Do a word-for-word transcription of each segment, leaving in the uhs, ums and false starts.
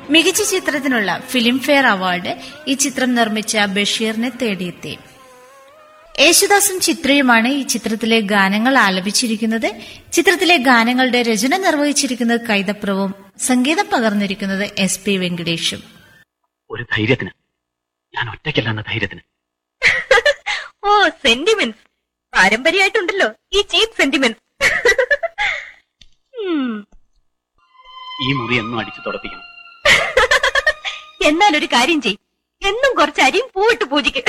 മികച്ച ചിത്രത്തിനുള്ള Filmfare award ഈ ചിത്രം നിർമ്മിച്ച ബഷീറിനെ തേടിയെത്തി. യേശുദാസും ചിത്രയുമാണ് ഈ ചിത്രത്തിലെ ഗാനങ്ങൾ ആലപിച്ചിരിക്കുന്നത്. ചിത്രത്തിലെ ഗാനങ്ങളുടെ രചന നിർവഹിച്ചിരിക്കുന്നത് കൈതപ്രവും സംഗീതം പകർന്നിരിക്കുന്നത് എസ് പി വെങ്കടേഷും. ഒരു ധൈര്യത്തിന്, ഞാൻ ഒറ്റയ്ക്കല്ല ധൈര്യത്തിന്. ഓ സെന്റിമെന്റ്സ് പാരമ്പര്യമായിട്ടുണ്ടല്ലോ ഈ ചീപ്പ് സെന്റിമെന്റ്സ്. ഈ മുറി എന്നും അടിച്ചു തുടപ്പിക്കണം. എന്നാൽ ഒരു കാര്യം ചെയ്, എന്നും കുറച്ച് അരിയും പൂവിട്ട് പൂജിക്ക്.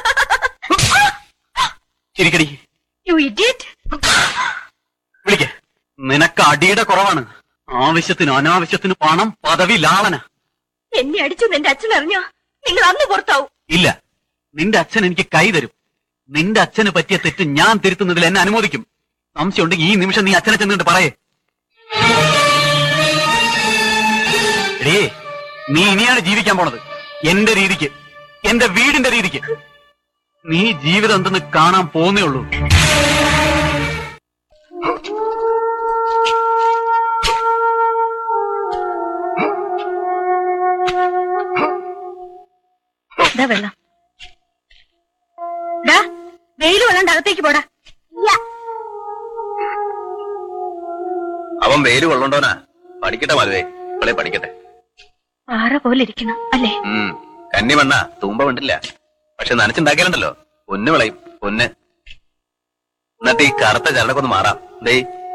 വിളിക്ക, നിനക്ക് അടിയുടെ കുറവാണ്. ആവശ്യത്തിന് അനാവശ്യത്തിന് പണം, പദവി, ലാളന. എന്നെ അടിച്ചു നിന്റെ അച്ഛൻ അറിഞ്ഞോ നിങ്ങൾ അന്ന് പുറത്താവും. ഇല്ല, നിന്റെ അച്ഛൻ എനിക്ക് കൈ തരും. നിന്റെ അച്ഛന് പറ്റിയ തെറ്റ് ഞാൻ തിരുത്തുന്നതിൽ എന്നെ അനുമോദിക്കും. സംശയമുണ്ടെങ്കിൽ ഈ നിമിഷം നീ അച്ഛനെ ചെന്നിട്ട് പറയേ. എടേ, നീ ഇനിയാണ് ജീവിക്കാൻ പോണത് എന്റെ രീതിക്ക്, എന്റെ വീടിന്റെ രീതിക്ക്. നീ ജീവിതം എന്തെന്ന് കാണാൻ പോന്നേ ഉള്ളൂ. വെള്ളം വെയിൽ വെള്ളണ്ട് അകത്തേക്ക് പോടാ. അവൻ വെയിൽ കൊള്ളണ്ടോനാ? പഠിക്കട്ടെ മരുവേ, ഇവളെ പഠിക്കട്ടെ. പാറ പോലെ ഇരിക്കണം അല്ലേ? ഉം കന്നി മണ്ണ തൂമ്പ വേണ്ടില്ല, പക്ഷെ നനച്ചുണ്ടാക്കിയാലുണ്ടല്ലോ പൊന്ന് വിളയും പൊന്ന്. എന്നിട്ട് ഈ കറുത്ത ചരടൊക്കെ ഒന്ന് മാറാം. ദേ